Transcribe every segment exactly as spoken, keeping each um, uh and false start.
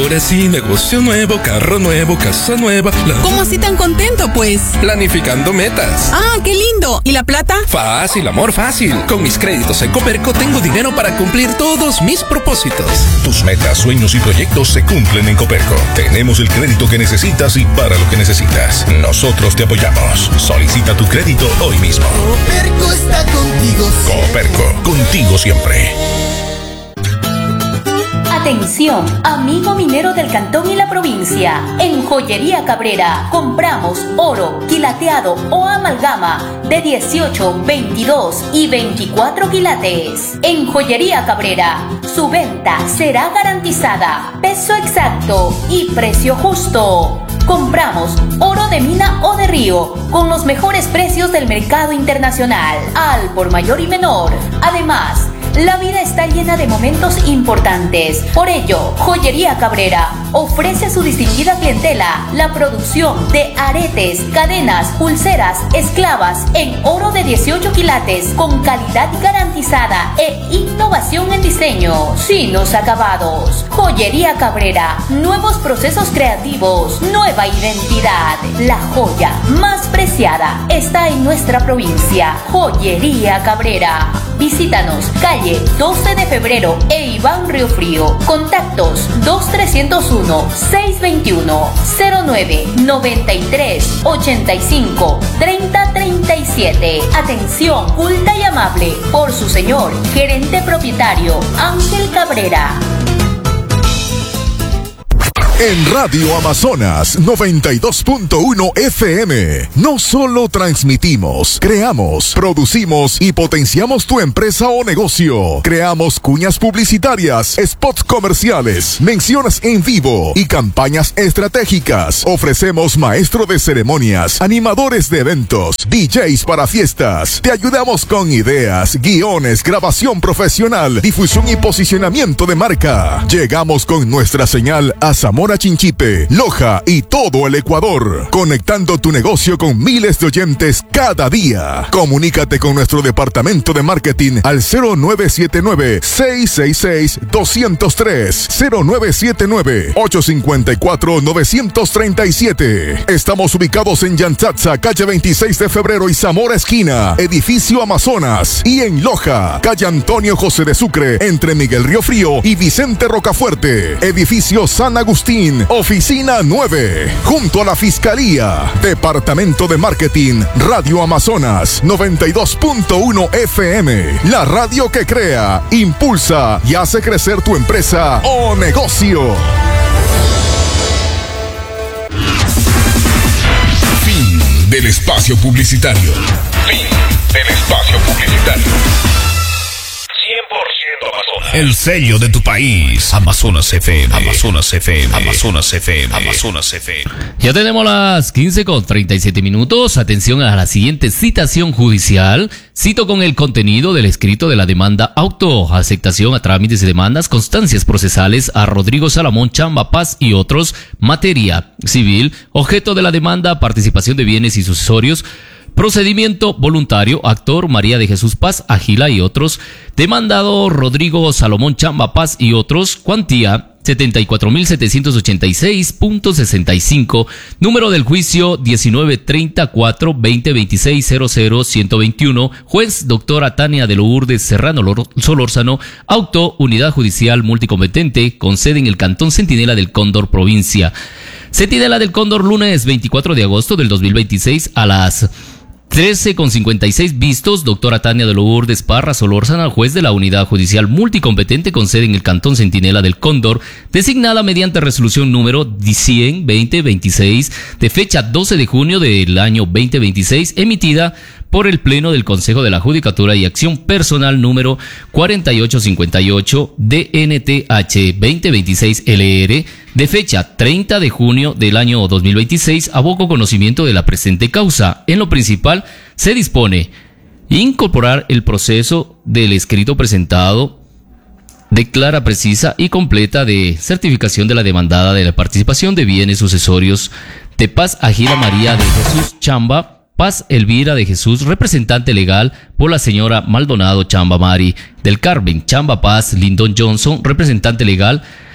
Ahora sí, negocio nuevo, carro nuevo, casa nueva. La... ¿Cómo así tan contento, pues? Planificando metas. ¡Ah, qué lindo! ¿Y la plata? Fácil, amor, fácil. Con mis créditos en Coperco tengo dinero para cumplir todos mis propósitos. Tus metas, sueños y proyectos se cumplen en Coperco. Tenemos el crédito que necesitas y para lo que necesitas. Nosotros te apoyamos. Solicita tu crédito hoy mismo. Coperco está contigo siempre. Coperco, contigo siempre. Atención, amigo minero del cantón y la provincia. En Joyería Cabrera compramos oro, quilateado o amalgama de dieciocho, veintidós y veinticuatro quilates. En Joyería Cabrera, su venta será garantizada. Peso exacto y precio justo. Compramos oro de mina o de río con los mejores precios del mercado internacional, al por mayor y menor. Además, la vida está llena de momentos importantes. Por ello, Joyería Cabrera ofrece a su distinguida clientela la producción de aretes, cadenas, pulseras, esclavas en oro de dieciocho quilates con calidad garantizada e innovación en diseño, finos acabados. Joyería Cabrera, nuevos procesos creativos, nueva identidad. La joya más preciada está en nuestra provincia. Joyería Cabrera. Visítanos, calle doce de febrero e Iván Río Frío. Contactos dos tres cero uno, seis dos uno, cero nueve, noventa y tres, ochenta y cinco, treinta, treinta y siete. Atención culta y amable por su señor gerente propietario Ángel Cabrera. En Radio Amazonas noventa y dos punto uno F M, no solo transmitimos, creamos, producimos y potenciamos tu empresa o negocio. Creamos cuñas publicitarias, spots comerciales, menciones en vivo y campañas estratégicas. Ofrecemos maestro de ceremonias, animadores de eventos, D Js para fiestas. Te ayudamos con ideas, guiones, grabación profesional, difusión y posicionamiento de marca. Llegamos con nuestra señal a Zamora, Chinchipe, Loja y todo el Ecuador, conectando tu negocio con miles de oyentes cada día. Comunícate con nuestro departamento de marketing al cero nueve siete nueve, seis seis seis, dos cero tres, cero nueve siete nueve, ocho cinco cuatro, nueve tres siete. Estamos ubicados en Yantzatza, calle veintiséis de febrero y Zamora esquina, edificio Amazonas, y en Loja, calle Antonio José de Sucre, entre Miguel Río Frío y Vicente Rocafuerte, edificio San Agustín, oficina nueve, junto a la Fiscalía. Departamento de Marketing, Radio Amazonas noventa y dos punto uno F M, la radio que crea, impulsa y hace crecer tu empresa o negocio. Fin del espacio publicitario. Fin del espacio publicitario. cien por ciento Amazonas. El sello de tu país. Amazonas F M. Amazonas F M. Amazonas F M. Amazonas F M. Ya tenemos las quince con treinta y siete minutos. Atención a la siguiente citación judicial. Cito con el contenido del escrito de la demanda auto, aceptación a trámites y demandas, constancias procesales a Rodrigo Salomón Chamba Paz y otros, materia civil, objeto de la demanda, participación de bienes y sucesorios, procedimiento voluntario, actor María de Jesús Paz Agila y otros, demandado Rodrigo Salomón Chamba Paz y otros, cuantía setenta y cuatro mil setecientos ochenta y seis punto sesenta y cinco, número del juicio diecinueve treinta y cuatro veinte veintiséis cero cero ciento veintiuno, juez doctora Tania de Lourdes Serrano Solórzano, auto unidad judicial multicompetente con sede en el cantón Centinela del Cóndor, provincia. Centinela del Cóndor, lunes veinticuatro de agosto del dos mil veintiséis a las trece con cincuenta y seis vistos, doctora Tania de Lourdes Parra Solórzano, juez de la unidad judicial multicompetente con sede en el cantón Centinela del Cóndor, designada mediante resolución número cien veinte veintiséis de fecha doce de junio del año veinte veintiséis, emitida por el Pleno del Consejo de la Judicatura y Acción Personal número cuarenta y ocho cincuenta y ocho D N T H veinte veintiséis L R de fecha treinta de junio del año dos mil veintiséis, aboco conocimiento de la presente causa. En lo principal, se dispone incorporar el proceso del escrito presentado de clara, precisa y completa de certificación de la demandada de la participación de bienes sucesorios de Paz Agila María de Jesús Chamba Paz Elvira de Jesús, representante legal por la señora Maldonado Chamba Mari, del Carmen Chamba Paz Lyndon Johnson, representante legal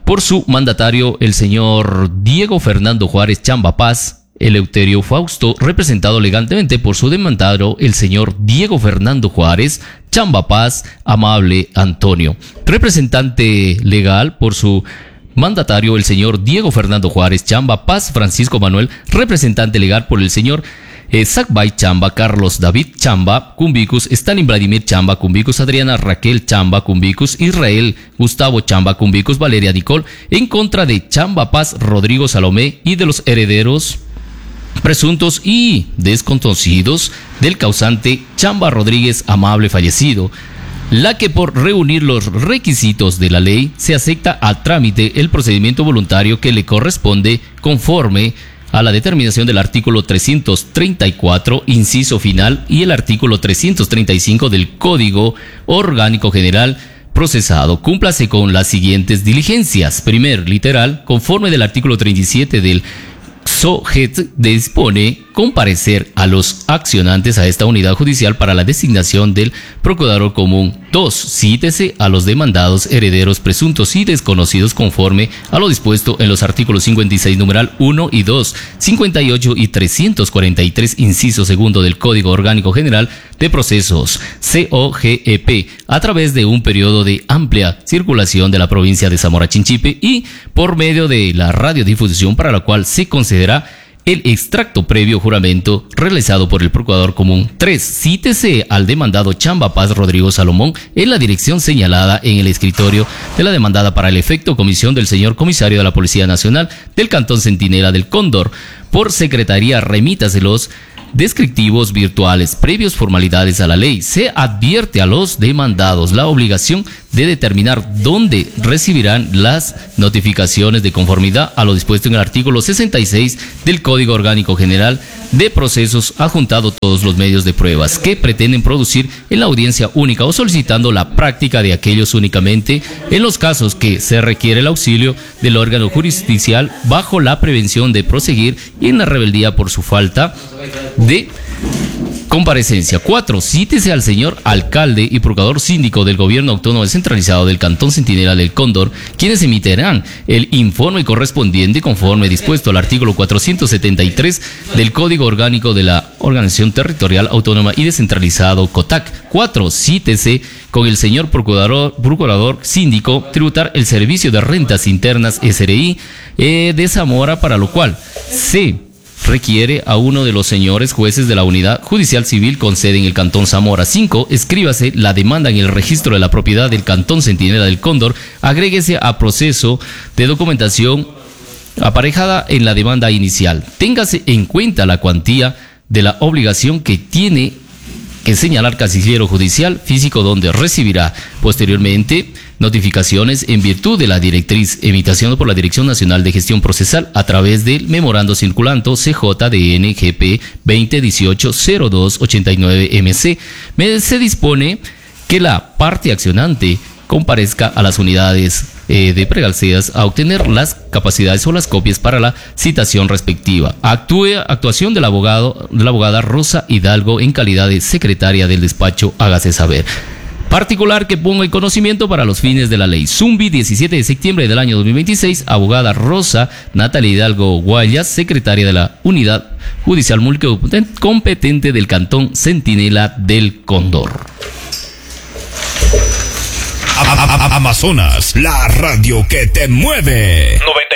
por su mandatario, el señor Diego Fernando Juárez Chamba Paz, Eleuterio Fausto, representado legalmente por su demandado, el señor Diego Fernando Juárez Chamba Paz Amable Antonio, representante legal por su mandatario, el señor Diego Fernando Juárez Chamba Paz Francisco Manuel, representante legal por el señor eh, Sacbay Chamba Carlos David Chamba Cumbicus, Stalin Vladimir Chamba Cumbicus, Adriana Raquel Chamba Cumbicus, Israel Gustavo Chamba Cumbicus, Valeria Nicole, en contra de Chamba Paz Rodrigo Salomé y de los herederos presuntos y desconocidos del causante Chamba Rodríguez Amable fallecido, la que por reunir los requisitos de la ley se acepta a trámite el procedimiento voluntario que le corresponde conforme a la determinación del artículo trescientos treinta y cuatro, inciso final, y el artículo trescientos treinta y cinco del Código Orgánico General procesado. Cúmplase con las siguientes diligencias. Primer, literal, conforme del artículo treinta y siete del S O G E T, dispone comparecer a los accionantes a esta unidad judicial para la designación del procurador común. Dos, cítese a los demandados herederos presuntos y desconocidos conforme a lo dispuesto en los artículos cincuenta y seis numeral uno y dos, cincuenta y ocho y trescientos cuarenta y tres inciso segundo del Código Orgánico General de Procesos, C O G E P, a través de un periodo de amplia circulación de la provincia de Zamora Chinchipe y por medio de la radiodifusión, para la cual se concederá el extracto previo juramento realizado por el Procurador Común. Tres, cítese al demandado Chamba Paz Rodrigo Salomón en la dirección señalada en el escritorio de la demandada para el efecto comisión del señor comisario de la Policía Nacional del Cantón Centinela del Cóndor. Por secretaría, remítaselos descriptivos virtuales previos formalidades a la ley. Se advierte a los demandados la obligación de determinar dónde recibirán las notificaciones de conformidad a lo dispuesto en el artículo sesenta y seis del Código Orgánico General de Procesos, adjuntado todos los medios de pruebas que pretenden producir en la audiencia única o solicitando la práctica de aquellos únicamente en los casos que se requiere el auxilio del órgano jurisdiccional bajo la prevención de proseguir y en la rebeldía por su falta de comparecencia. Cuatro, cítese al señor alcalde y procurador síndico del gobierno autónomo descentralizado del Cantón Centinela del Cóndor, quienes emitirán el informe correspondiente conforme dispuesto al artículo cuatrocientos setenta y tres del Código Orgánico de la Organización Territorial Autónoma y Descentralizado, COTAC. Cuatro, cítese con el señor procurador, procurador síndico tributar el servicio de rentas internas S R I eh, de Zamora, para lo cual se requiere a uno de los señores jueces de la Unidad Judicial Civil con sede en el Cantón Zamora. Cinco, escríbase la demanda en el registro de la propiedad del Cantón Centinela del Cóndor, agréguese a proceso de documentación aparejada en la demanda inicial. Téngase en cuenta la cuantía de la obligación que tiene que señalar casillero judicial físico, donde recibirá posteriormente notificaciones en virtud de la directriz emitido por la Dirección Nacional de Gestión Procesal a través del memorando circulante C J D N G P veinte dieciocho cero dos ochenta y nueve M C. Se dispone que la parte accionante comparezca a las unidades eh, de pregalceas a obtener las capacidades o las copias para la citación respectiva. Actúe actuación del abogado, de la abogada Rosa Hidalgo en calidad de secretaria del despacho, hágase saber. Particular que ponga en conocimiento para los fines de la ley. Zumbi, diecisiete de septiembre del año dos mil veintiséis, abogada Rosa Natalia Hidalgo Guayas, secretaria de la Unidad Judicial Multicompetente del Cantón Centinela del Cóndor. Amazonas, la radio que te mueve. noventa